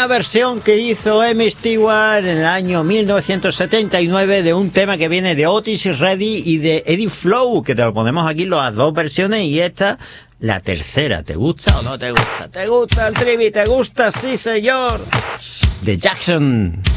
buena versión que hizo Amy Stewart en el año 1979 de un tema que viene de Otis Redding y de Eddie Flow, que te lo ponemos aquí las dos versiones y esta, la tercera. ¿Te gusta o no te gusta? ¿Te gusta el trivi? ¿Te gusta? Sí, señor. De Jackson.